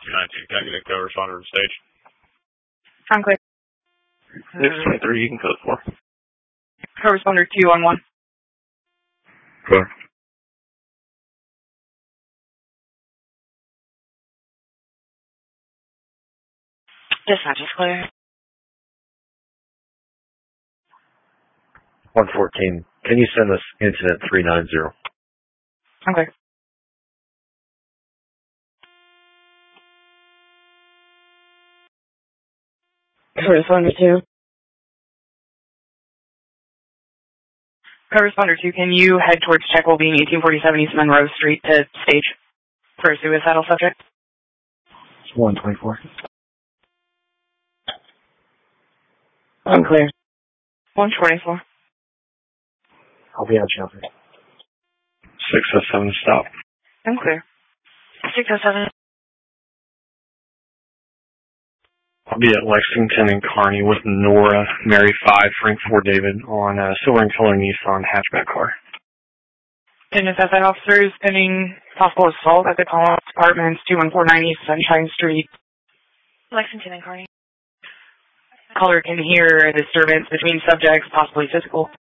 292, Deputy co-responder to stage. I'm clear. 623, you can code 4. Co-responder 2 on 1. Clear. Dispatch is clear. 114, can you send us incident 390? I'm clear. Co-responder 2. Co-responder 2, can you head towards Checkville being 1847 East Monroe Street to stage for a suicidal subject? 124. I'm clear. 124. I'll be out, Shelter. 607, stop. I'm clear. 607. I'll be at Lexington and Kearney with Nora, Mary 5, Frank 4, David on a silver and color Nissan hatchback car. And if that officer is pending possible assault at the Collins Apartments, 2149 East Sunshine Street. Lexington and Kearney. Caller can hear a disturbance between subjects, possibly physical.